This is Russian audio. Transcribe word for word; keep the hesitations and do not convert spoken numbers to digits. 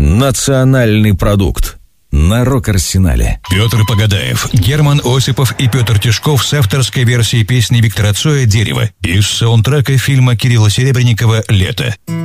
Национальный продукт. На Рок-Арсенале. Петр Погадаев, Герман Осипов и Петр Тишков с авторской версией песни Виктора Цоя «Дерево» из саундтрека фильма Кирилла Серебренникова «Лето».